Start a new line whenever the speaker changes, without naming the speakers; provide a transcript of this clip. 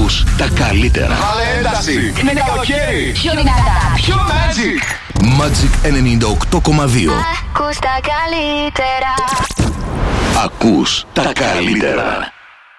Ακούς τα καλύτερα.
Βάλε ένταση. Είναι καλοκαίρι.
Πιο δυνατά.
Πιο Magic.
Magic 98,2.
Ακούς τα καλύτερα.
Ακούς τα καλύτερα.